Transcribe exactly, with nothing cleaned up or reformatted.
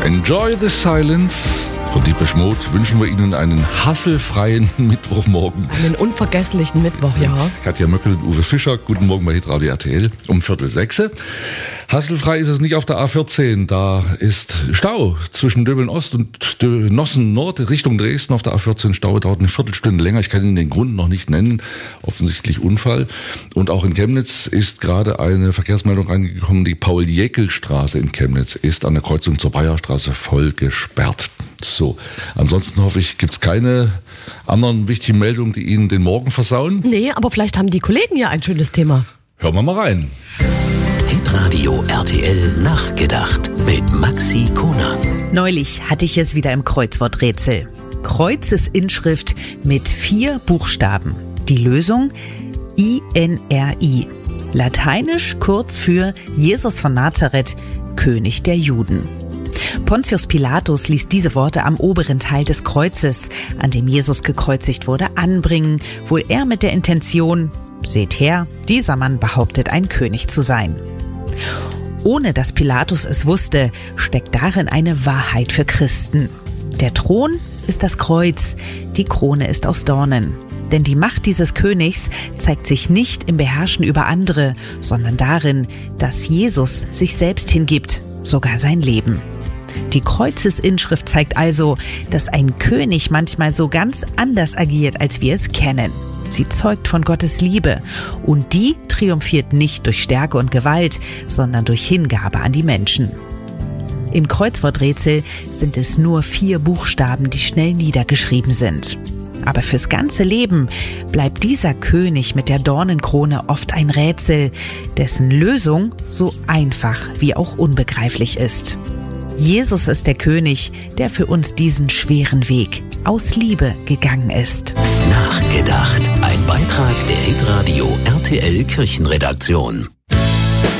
Enjoy the Silence von Depeche Mode wünschen wir Ihnen einen hasselfreien Mittwochmorgen. Einen unvergesslichen Mittwoch, ja. Katja Möckel und Uwe Fischer, guten Morgen bei Hitradio R T L um Viertel sechs. Hasselfrei ist es nicht auf der A vierzehn, da ist Stau zwischen Döbeln Ost und Nossen Nord Richtung Dresden. Auf der A vierzehn Stau, dauert eine Viertelstunde länger, ich kann Ihnen den Grund noch nicht nennen, offensichtlich Unfall. Und auch in Chemnitz ist gerade eine Verkehrsmeldung reingekommen, die Paul-Jäckel-Straße in Chemnitz ist an der Kreuzung zur Bayerstraße voll gesperrt. So, ansonsten hoffe ich, gibt es keine anderen wichtigen Meldungen, die Ihnen den Morgen versauen? Nee, aber vielleicht haben die Kollegen ja ein schönes Thema. Hören wir mal rein. Hitradio R T L Nachgedacht mit Maxi Konang. Neulich hatte ich es wieder im Kreuzworträtsel. Kreuzesinschrift mit vier Buchstaben. Die Lösung I N R I. Lateinisch kurz für Jesus von Nazareth, König der Juden. Pontius Pilatus ließ diese Worte am oberen Teil des Kreuzes, an dem Jesus gekreuzigt wurde, anbringen, wohl eher mit der Intention: Seht her, dieser Mann behauptet, ein König zu sein. Ohne dass Pilatus es wusste, steckt darin eine Wahrheit für Christen. Der Thron ist das Kreuz, die Krone ist aus Dornen. Denn die Macht dieses Königs zeigt sich nicht im Beherrschen über andere, sondern darin, dass Jesus sich selbst hingibt, sogar sein Leben. Die Kreuzesinschrift zeigt also, dass ein König manchmal so ganz anders agiert, als wir es kennen. Sie zeugt von Gottes Liebe und die triumphiert nicht durch Stärke und Gewalt, sondern durch Hingabe an die Menschen. Im Kreuzworträtsel sind es nur vier Buchstaben, die schnell niedergeschrieben sind. Aber fürs ganze Leben bleibt dieser König mit der Dornenkrone oft ein Rätsel, dessen Lösung so einfach wie auch unbegreiflich ist. Jesus ist der König, der für uns diesen schweren Weg aus Liebe gegangen ist. Nachgedacht. Ein Beitrag der Hitradio R T L Kirchenredaktion.